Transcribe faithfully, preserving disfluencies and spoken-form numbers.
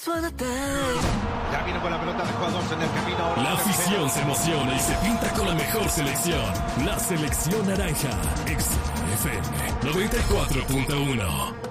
Ya viene con la pelota de jugadores en el camino. La afición se emociona y se pinta con la mejor selección. La selección naranja. X F M noventa y cuatro punto uno.